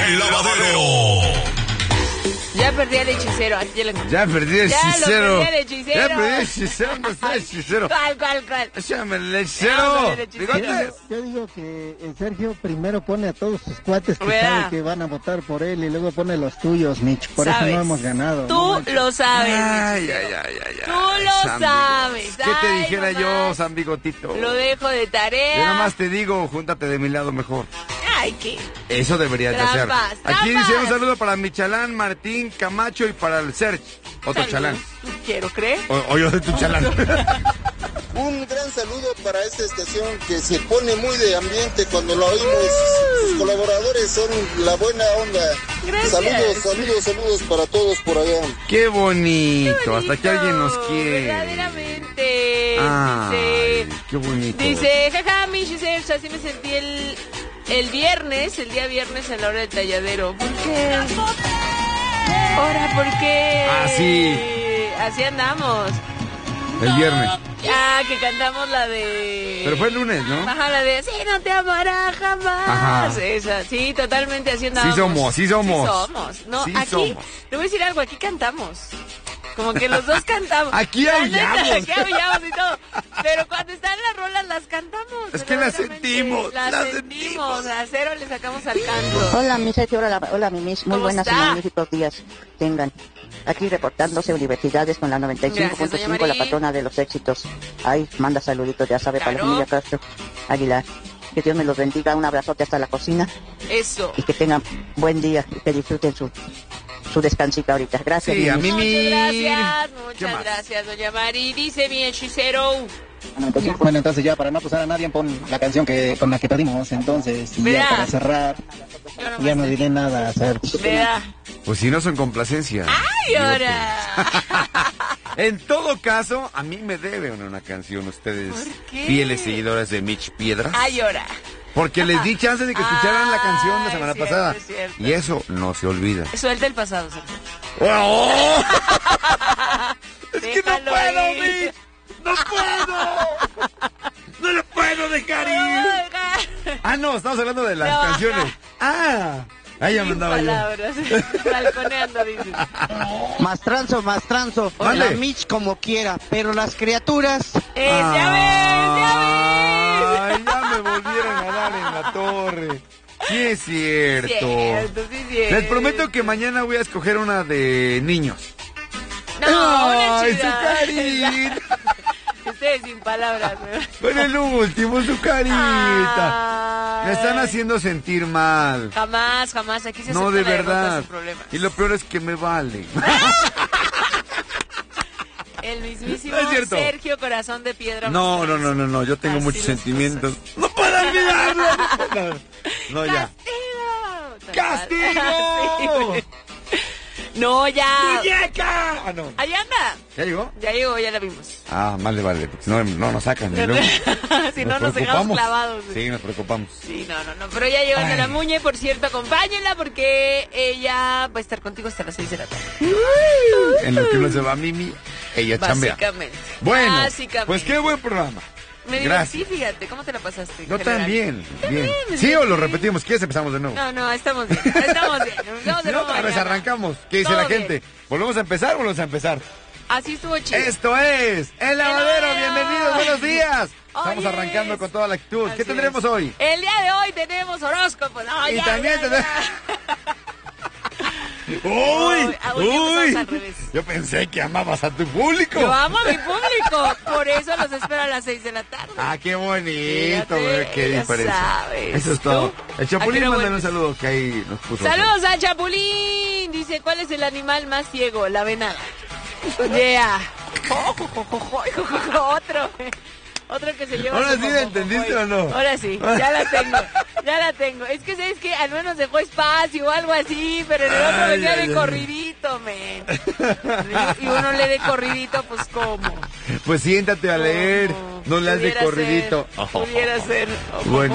El Lavadero. Ya perdí al hechicero. Aquí ya lo encontré. Ya perdí el hechicero. Ya lo perdí al hechicero. Ya perdí el hechicero. ¿Dónde está el hechicero? ¿Cuál? Échame el hechicero. ¿Bigotes? Yo digo que el Sergio primero pone a todos sus cuates que sabe que van a votar por él y luego pone los tuyos, Mitch. Por eso no hemos ganado. Tú lo sabes. Ay. Tú lo sabes. ¿Qué te dijera yo, San Bigotito? Lo dejo de tarea. Yo nada más te digo, júntate de mi lado mejor. Ay, ¿qué? Eso deberías de hacer. Trampas. Aquí dice un saludo para Michalán, Martín, Camacho y para el Serge. Otro chalán. Quiero creer. O yo de tu chalán. Un gran saludo para esta estación que se pone muy de ambiente cuando la oímos. Sus colaboradores son la buena onda. Gracias. Saludos para todos por allá. Qué bonito. Hasta que alguien nos quiere. Verdaderamente. Ay, qué bonito. Dice, jaja, Michi Serge, así me sentí el viernes, el día viernes en la hora del talladero. ¿Por qué? Ahora, ¿por qué? Así andamos. El viernes. Que cantamos la de... Pero fue el lunes, ¿no? Ajá, la de Si no te amará jamás. Ajá. Esa, sí, totalmente así andamos. Sí somos. No, sí aquí, somos. le voy a decir algo, aquí cantamos. Como que los dos cantamos. Aquí aullamos. Aquí aullamos y todo. Pero cuando están las rolas las cantamos. Es que las sentimos. Las sentimos. A cero le sacamos al canto. Hola, mi Sergio. Hola, mi Miss. Muy buenas y magníficos días tengan. Aquí reportándose Universidades con la 95.5, la patrona de los éxitos. Ahí manda saluditos, ya sabe, para la familia Castro Aguilar. Que Dios me los bendiga. Un abrazote hasta la cocina. Eso. Y que tengan buen día y que disfruten su descansito ahorita. Gracias. Sí, a mí Muchas gracias, doña Mari. Dice mi hechicero. Bueno, entonces ya para no acusar a nadie pon la canción con la que perdimos. Entonces, y ya para cerrar, ya no diré nada a hacer. Pues si no son complacencia. ¡Ay, ahora! En todo caso, a mí me deben una canción ustedes, fieles seguidores de Mitch Piedras. ¡Ay, ahora! Porque les di chance de que escucharan la canción la semana pasada. Y eso no se olvida. Suelta el pasado, Sergio. ¡Oh! Es que no puedo, Mitch. ¡No puedo! ¡No lo puedo dejar ir! No, estamos hablando de las canciones. Ahí ya me andaba palabras. Balconeando, dices. Más transo. La Mitch como quiera, pero las criaturas... ¡Ya ves! Ay, ya me volvieron a dar en la torre. Sí es cierto. Les prometo que mañana voy a escoger una de niños. No, una ¡Ay, chida. su carita! Ustedes sin palabras. Pero el último, su carita. Me están haciendo sentir mal. Jamás. Aquí se no, de verdad. Sin problemas. Y lo peor es que me vale. El mismísimo Sergio Corazón de Piedra. No. Yo tengo muchos sentimientos. ¡No puedo olvidarlo! No, ya. ¡Castigo! No, ya. ¡Muñeca! No. Ahí anda. ¿Ya llegó? Ya la vimos. Vale, porque si no nos sacan. Si no nos dejamos clavados. Sí, nos preocupamos. Sí, no. Pero ya llegó la Muñe, por cierto, acompáñenla porque ella va a estar contigo hasta las 6 de la tarde. En lo que uno se va a Mimi, ella chambea. Básicamente. Bueno, pues qué buen programa. Me divertí, fíjate, ¿cómo te la pasaste? Yo también, bien. ¿Sí o lo repetimos? ¿Quieres empezamos de nuevo? No, estamos bien. Otra vez arrancamos. ¿Qué dice la gente? ¿Volvemos a empezar o volvemos a empezar? Así estuvo chido. Esto es El Lavadero. Bienvenidos, buenos días. Estamos arrancando con toda la actitud. ¿Qué tendremos hoy? El día de hoy tenemos horóscopo. Y también tenemos... ¡Uy! Yo pensé que amabas a tu público. Yo amo a mi público. Por eso los espero a las 6 de la tarde. ¡Qué bonito! ¡Qué diferencia! Sabes. Eso es todo. El Chapulín, mándale un saludo que ahí nos puso. ¡Saludos al Chapulín! Dice, ¿cuál es el animal más ciego? La venada. Yeah. Otro que se lleva. Ahora sí la entendiste o no. Ahora sí, ya la tengo. Es que sabes que al menos dejó espacio o algo así, pero en el otro venía de corridito, men. Y uno lee de corridito, pues ¿cómo? Pues siéntate a leer, no leas de corridito. Pudiera ser. Bueno.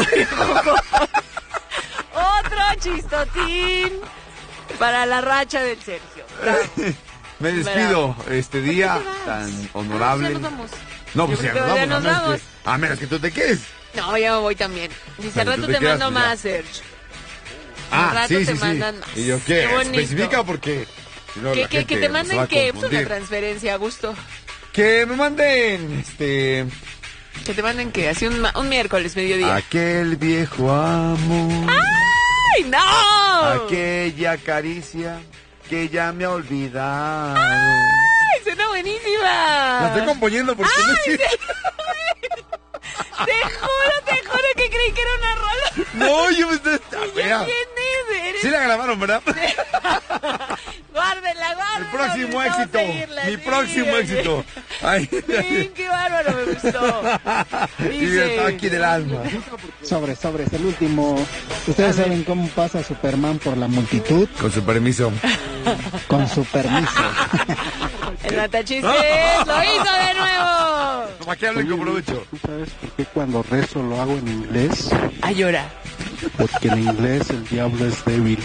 Otro chistotín para la racha del Sergio. Bravo. Me despido este día tan honorable. Ya nos vamos. No, pues ya nos vamos. A menos que tú te quedes. No, ya me voy también. Dice, al rato te mando más, Sergio. rato te mandan más. ¿Y yo qué? Especifica porque... Si no, que te manden que pues una transferencia a gusto. Que me manden, Que te manden que así un miércoles, mediodía. Aquel viejo amor. ¡Ay, no! Aquella caricia que ya me ha olvidado. ¡Ay, suena buenísima! La estoy componiendo porque no sé. Te juro que creí que era una rola. No, yo me estoy... ¿Quién es? Sí la grabaron, ¿verdad? Guárdenla. El próximo éxito. Mi próximo éxito. Ay. Sí, qué bárbaro, me gustó. Dice... aquí del alma. Sobres, el último. ¿Ustedes saben cómo pasa Superman por la multitud? Con su permiso. Con su permiso. El matachistes lo hizo de nuevo. ¿Para qué hablen con provecho? ¿Tú sabes por qué cuando rezo lo hago en inglés? A llorar. Porque en inglés el diablo es débil.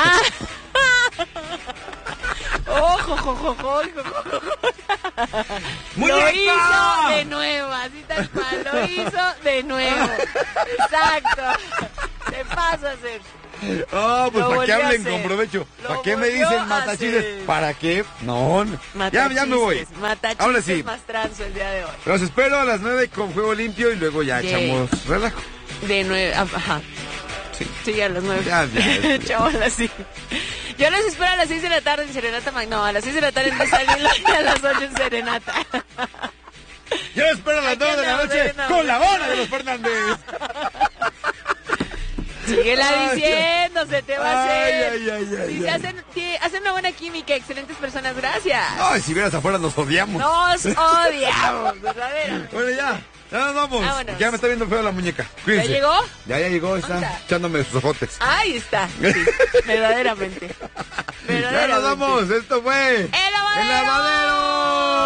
Lo hizo de nuevo, así tal cual, lo hizo de nuevo. Exacto. Te pasa a hacer. Pues para que hablen con provecho. ¿Para qué me dicen matachistes? ¿Para qué? No. Ya me voy. Ahora sí. Más transo el día de hoy. Los espero a las 9 con Juego Limpio y luego ya echamos relajo. De 9, ajá. Sí, a las 9. Ya. Echamos así. Yo los espero a las 6 de la tarde en Serenata. No, a las 6 de la tarde en Desalila y a las 8 en Serenata. Yo los espero a las 9 de la noche con la hora de los Fernández. Síguela diciendo, se te va a hacer. Sí, hacen una buena química, excelentes personas, gracias. Ay, si vieras afuera nos odiamos. Nos odiamos, verdaderamente. Bueno, ya nos vamos. Vámonos. Ya me está viendo feo la muñeca. Cuídense. ¿Ya llegó? Ya llegó, está echándome sus ojotes. Ahí está, sí, verdaderamente. Ya nos vamos, esto fue... ¡El Lavadero!